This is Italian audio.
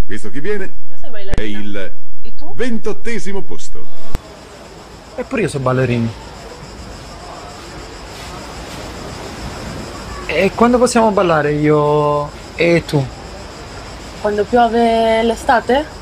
Questo che viene Io sei è ballerina. il E tu? 28° posto. Eppure io sono ballerino. E quando possiamo ballare io e tu? Quando piove l'estate?